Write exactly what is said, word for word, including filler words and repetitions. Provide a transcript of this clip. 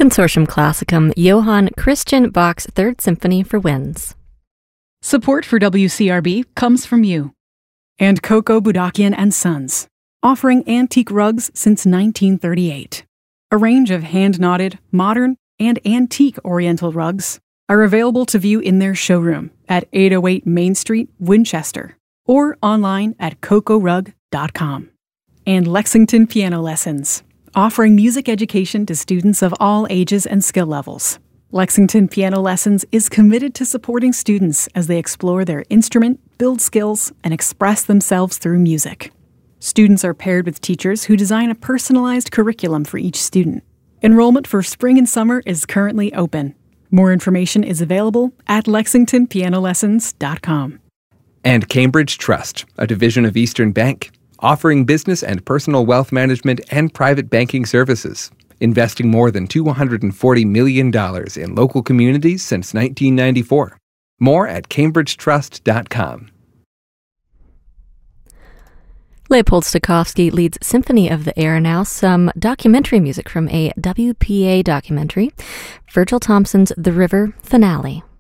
Consortium Classicum, Johann Christian Bach's Third Symphony for winds. Support for W C R B comes from you. And Coco Budakian and Sons, offering antique rugs since nineteen thirty-eight. A range of hand-knotted, modern, and antique Oriental rugs are available to view in their showroom at eight oh eight Main Street, Winchester, or online at coco rug dot com. And Lexington Piano Lessons, offering music education to students of all ages and skill levels. Lexington Piano Lessons is committed to supporting students as they explore their instrument, build skills, and express themselves through music. Students are paired with teachers who design a personalized curriculum for each student. Enrollment for spring and summer is currently open. More information is available at lexington piano lessons dot com. And Cambridge Trust, a division of Eastern Bank, offering business and personal wealth management and private banking services, investing more than two hundred forty million dollars in local communities since nineteen ninety-four. More at cambridge trust dot com. Leopold Stokowski leads Symphony of the Air now, some documentary music from a W P A documentary, Virgil Thompson's The River finale.